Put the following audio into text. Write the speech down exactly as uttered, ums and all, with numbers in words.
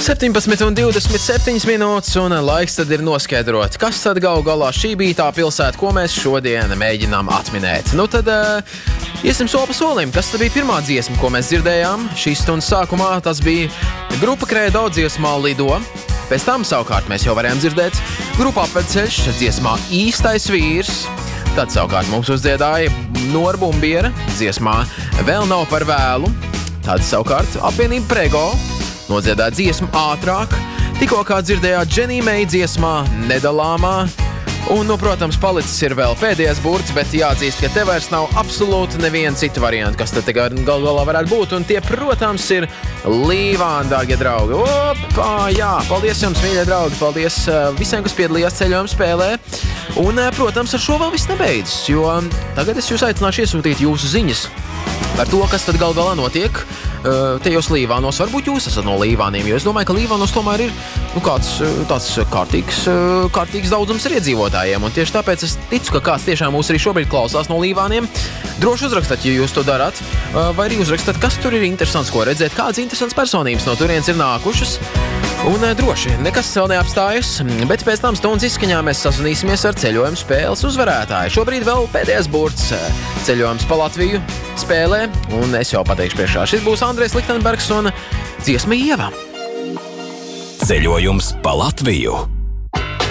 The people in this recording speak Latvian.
septiņpadsmit un divdesmit septiņas minūtes, un laiks tad ir noskaidrot, kas tad galu galā šī bija tā pilsēta, ko mēs šodien mēģinām atminēt. Nu tad uh, iesim soli pa solim, kas tad bija pirmā dziesma, ko mēs dzirdējām šīs stundas sākumā. Tas bija grupa Credo dziesmā Lido. Pēc tam savukārt mēs jau varējām dzirdēt grupu Apvedceļš dziesmā Īstais vīrs. Tad savukārt mums uzdziedāja Nora Bumbiera dziesmā Vēl nav par vēlu. Tad savukārt apvienība Prego nodziedāja dziesmu Ātrāk. Tikko kā dzirdējāt Dženija Meija dziesmā Nedalāmā. Un, nu, protams, palicis ir vēl pēdējais burts, bet jāatzīst, ka te vairs nav absolūti neviena cita varianta, kas te gal galā varētu būt. Un tie, protams, ir Līvāni, dārgie draugi. Opa, jā, paldies jums, mīļie draugi. Paldies visiem, kas piedalījās ceļojuma spēlē. Un, protams, ar šo vēl viss nebeidzas, jo tagad es jūs aicināšu iesūtīt jūsu ziņas par to, kas tad gal galā notiek tejos Līvānos. Varbūt jūs esat no Līvāniem, jo es domāju, ka Līvānos tomēr ir nu, kāds tāds kārtīgs, kārtīgs daudzums ar iedzīvotājiem. Un tieši tāpēc es ticu, ka kāds tiešām mūs arī šobrīd klausās no Līvāniem. Droši uzrakstat, ja jūs to darāt, vai arī uzrakstat, kas tur ir interesants, ko redzēt, kādas interesants personības no turienes ir nākušas. Un droši, nekas vēl neapstājas, bet pēc tam stundas izskaņā mēs sazvanīsimies ar ceļojumu spēles uzvarētāju. Šobrīd vēl pēdējais burts ceļojums pa Latviju spēlē, un es jau pateikšu priekšā. Šis būs Andrejs Lichtenbergs un dziesma Ieva. Ceļojums pa Latviju.